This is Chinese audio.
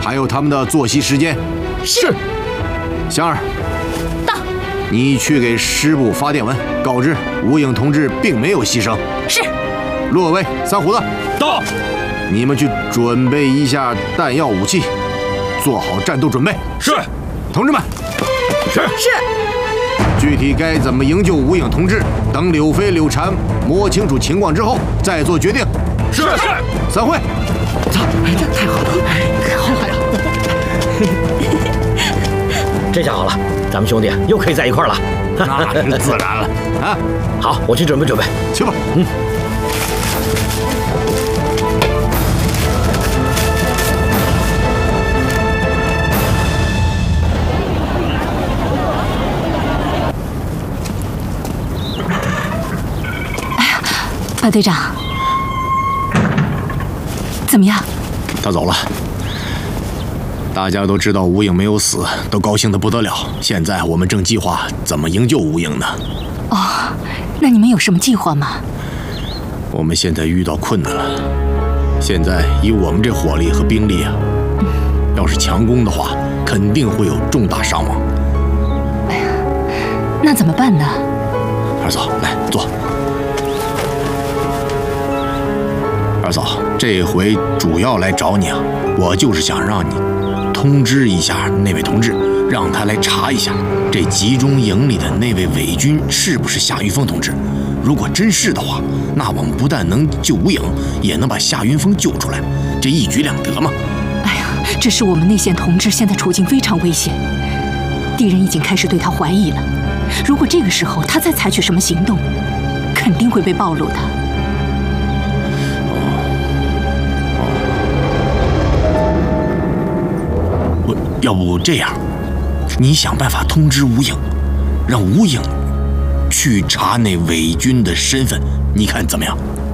还有他们的作息时间。 是。 香儿， 到。 你去给师部发电文，告知吴影同志并没有牺牲。 是。 陆有为、三虎子， 到。 你们去准备一下弹药武器，做好战斗准备。 是。 同志们。 是。 具体该怎么营救吴影同志，等柳飞、柳禅摸清楚情况之后再做决定。 是。 散会。 走，太好了，太好了！ 这下好了，咱们兄弟又可以在一块儿了。 那是自然了啊！ 好，我去准备准备。 去吧。 马队长，怎么样？ 他走了。大家都知道吴影没有死，都高兴得不得了。现在我们正计划怎么营救吴影呢。 哦，那你们有什么计划吗？ 我们现在遇到困难了。现在以我们这火力和兵力啊，要是强攻的话，肯定会有重大伤亡。 哎呀，那怎么办呢？ 二嫂，来坐。二嫂，这回主要来找你啊，我就是想让你通知一下那位同志，让他来查一下这集中营里的那位伪军是不是夏云峰同志。如果真是的话，那我们不但能救吴影，也能把夏云峰救出来，这一举两得嘛。 哎呀，只是我们内线同志现在处境非常危险，敌人已经开始对他怀疑了。如果这个时候他再采取什么行动，肯定会被暴露的。 要不这样，你想办法通知吴影，让吴影去查那伪军的身份，你看怎么样？